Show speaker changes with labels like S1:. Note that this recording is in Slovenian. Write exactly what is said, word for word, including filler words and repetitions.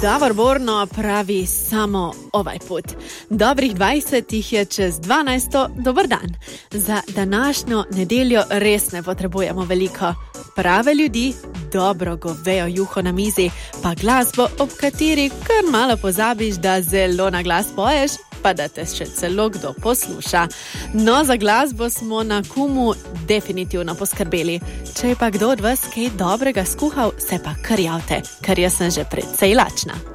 S1: Davor Borno pravi samo ovaj put. Dobrih dvajset jih je čez dvanajsto, dober dan. Za današnjo nedeljo res ne potrebujemo veliko. Prave ljudi, dobro govejo juho na mizi, pa glasbo, ob kateri kar malo pozabiš, da zelo na glas poješ, pa da te še celo kdo posluša. No, za glasbo smo na Kumu definitivno poskrbeli. Če je pa kdo od vas kaj dobrega skuhal, se pa kar javte, ker jaz sem že precej lačna.